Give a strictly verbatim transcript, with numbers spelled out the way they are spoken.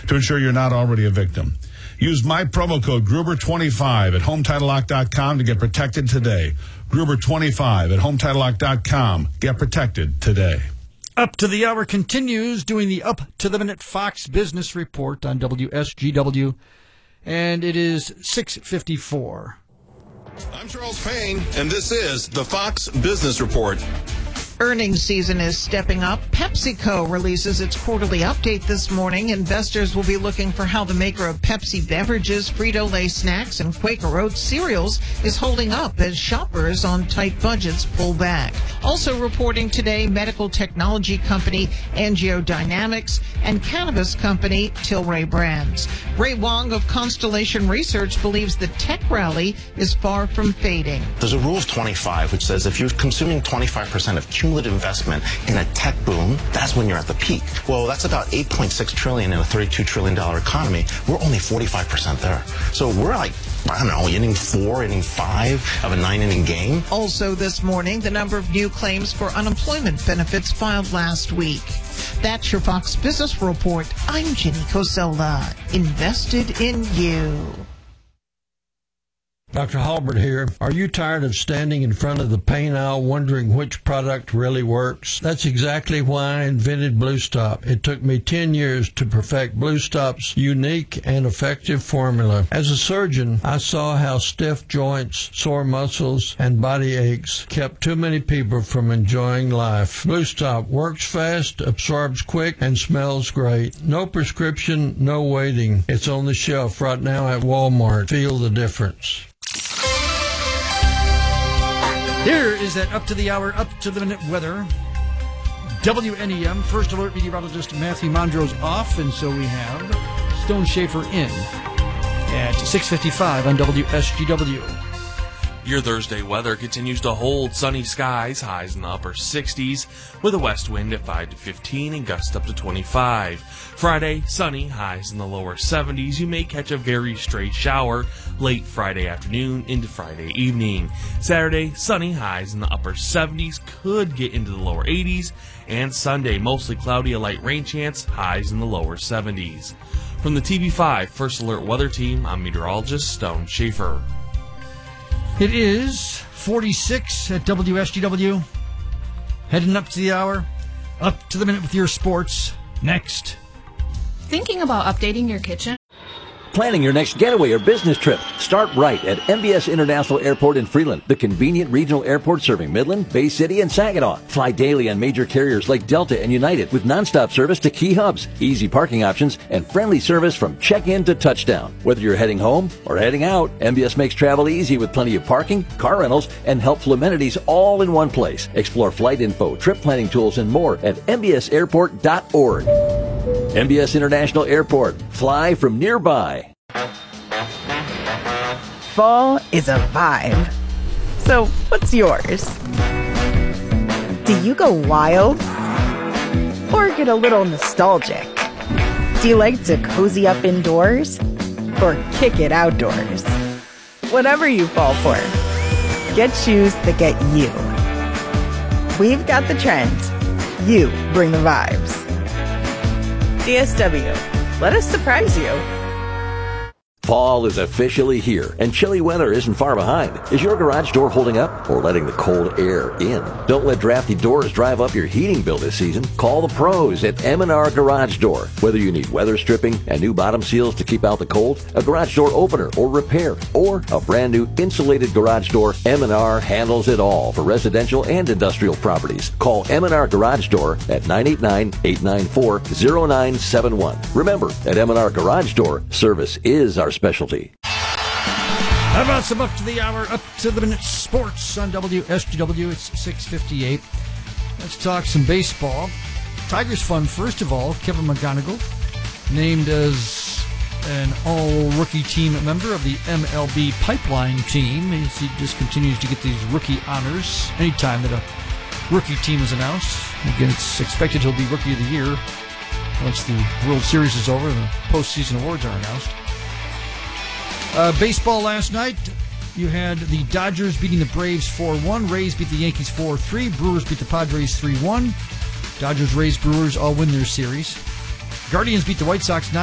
to ensure you're not already a victim. Use my promo code Gruber twenty-five at home title lock dot com to get protected today. Gruber twenty-five at home title lock dot com. Get protected today. Up to the Hour continues doing the Up to the Minute Fox Business Report on W S G W, and it is six fifty-four. I'm Charles Payne, and this is the Fox Business Report. Earnings season is stepping up. PepsiCo releases its quarterly update this morning. Investors will be looking for how the maker of Pepsi beverages, Frito-Lay snacks, and Quaker Oats cereals is holding up as shoppers on tight budgets pull back. Also reporting today, medical technology company AngioDynamics and cannabis company Tilray Brands. Ray Wong of Constellation Research believes the tech rally is far from fading. There's a rule of twenty-five which says if you're consuming twenty-five percent of cumulative investment in a tech boom, that's when you're at the peak. Well, that's about eight point six trillion dollars in a thirty-two trillion dollars economy. We're only forty-five percent there. So we're like, I don't know, inning four, inning five of a nine-inning game. Also this morning, the number of new claims for unemployment benefits filed last week. That's your Fox Business Report. I'm Ginny Cosella. Invested in you. Doctor Halbert here. Are you tired of standing in front of the paint aisle wondering which product really works? That's exactly why I invented Blue Stop. It took me ten years to perfect Blue Stop's unique and effective formula. As a surgeon, I saw how stiff joints, sore muscles, and body aches kept too many people from enjoying life. Blue Stop works fast, absorbs quick, and smells great. No prescription, no waiting. It's on the shelf right now at Walmart. Feel the difference. Here is that up to the hour, up to the minute weather. W N E M, First Alert meteorologist Matthew Mondro's off, and so we have Stone Schaefer in at six fifty-five on W S G W. Your Thursday weather continues to hold sunny skies, highs in the upper sixties, with a west wind at five to fifteen and gusts up to twenty-five. Friday, sunny, highs in the lower seventies. You may catch a very stray shower late Friday afternoon into Friday evening. Saturday, sunny, highs in the upper seventies, could get into the lower eighties. And Sunday, mostly cloudy, a light rain chance, highs in the lower seventies. From the T V five First Alert Weather Team, I'm meteorologist Stone Schaefer. It is forty-six at W S G W. Heading up to the hour, up to the minute with your sports. Next. Thinking about updating your kitchen? Planning your next getaway or business trip? Start right at M B S International Airport in Freeland, the convenient regional airport serving Midland, Bay City, and Saginaw. Fly daily on major carriers like Delta and United with nonstop service to key hubs, easy parking options, and friendly service from check-in to touchdown. Whether you're heading home or heading out, M B S makes travel easy with plenty of parking, car rentals, and helpful amenities all in one place. Explore flight info, trip planning tools, and more at m b s airport dot org. M B S International Airport. Fly from nearby. Fall is a vibe. So, what's yours? Do you go wild? Or get a little nostalgic? Do you like to cozy up indoors? Or kick it outdoors? Whatever you fall for, get shoes that get you. We've got the trends. You bring the vibes. D S W. Let us surprise you. Fall is officially here, and chilly weather isn't far behind. Is your garage door holding up or letting the cold air in? Don't let drafty doors drive up your heating bill this season. Call the pros at M and R Garage Door. Whether you need weather stripping and new bottom seals to keep out the cold, a garage door opener or repair, or a brand new insulated garage door, M and R handles it all for residential and industrial properties. Call M and R Garage Door at nine eight nine, eight nine four, zero nine seven one. Remember, at M and R Garage Door, service is our specialty. How about some up to the hour, up to the minute sports on W S G W? It's six fifty-eight. Let's talk some baseball. Tigers fun, first of all. Kevin McGonigal named as an all-rookie team member of the M L B pipeline team. He just continues to get these rookie honors anytime that a rookie team is announced. Again, it's expected he'll be rookie of the year once the World Series is over and the postseason awards are announced. Uh, baseball last night, you had the Dodgers beating the Braves four one. Rays beat the Yankees four three. Brewers beat the Padres three one. Dodgers, Rays, Brewers all win their series. Guardians beat the White Sox nine